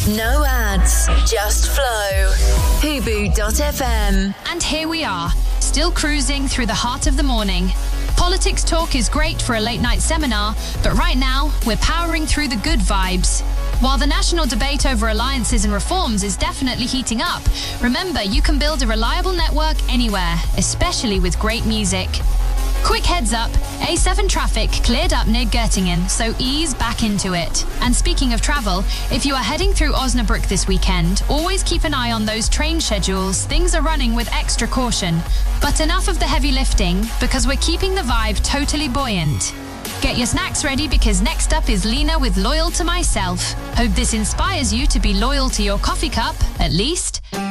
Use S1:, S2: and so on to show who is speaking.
S1: No ads, just flow. Hubu.fm.
S2: And here we are, still cruising through the heart of the morning. Politics talk is great for a late night seminar, but right now, we're powering through the good vibes. While the national debate over alliances and reforms is definitely heating up, remember you can build a reliable network anywhere, especially with great music. Quick heads up, A7 traffic cleared up near Göttingen, so ease back into it. And speaking of travel, if you are heading through Osnabrück this weekend, always keep an eye on those train schedules. Things are running with extra caution. But enough of the heavy lifting, because we're keeping the vibe totally buoyant. Get your snacks ready because next up is Lena with Loyal to Myself. Hope this inspires you to be loyal to your coffee cup, at least.